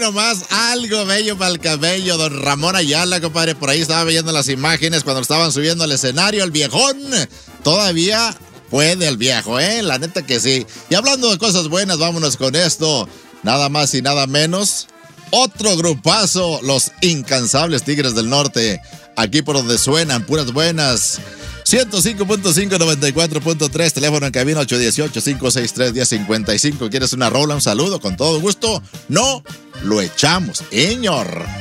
nomás, algo bello para el cabello, don Ramón Ayala, compadre. Por ahí estaba viendo las imágenes cuando estaban subiendo al escenario. El viejón todavía puede, el viejo, la neta que sí. Y hablando de cosas buenas, vámonos con esto. Nada más y nada menos. Otro grupazo, los incansables Tigres del Norte. Aquí por donde suenan, puras buenas. 105.5, 94.3, teléfono en cabina 818-563-1055. ¿Quieres una rola, un saludo? Con todo gusto. No, lo echamos, señor.